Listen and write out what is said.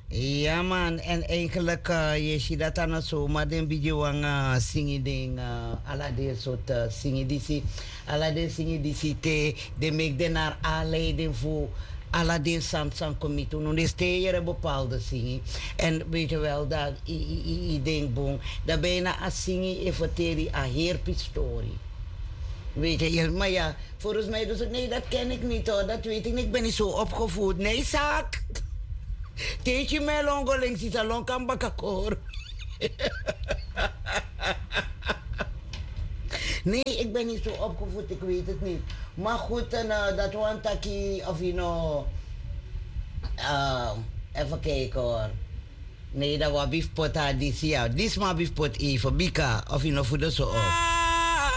Ja man, en eigenlijk je ziet dat dan zo, maar dan bij je wang zingen ding, alla de soort zingen die si, alla de zingen die si te, de mek de naar aanleiding voor alla de san comité, nu de steden bepaalde zingen. En weet je wel, dat ik denk boom, dat bijna als zingen even teri a herpie. Weet je, maar ja, volgens mij dus nee, dat ken ik niet hoor, dat weet ik niet, ik ben niet zo opgevoed. Nee, zaak. Teetje mij longoling, si salon kan bakakor. Nee, ik ben niet zo opgevoed, ik weet het niet. Maar goed, dat want taki, of je nou, even kijken hoor. Nee, dat was biefpot had die ja. Dit maar biefpot even, bika, of je nou voeden zo op.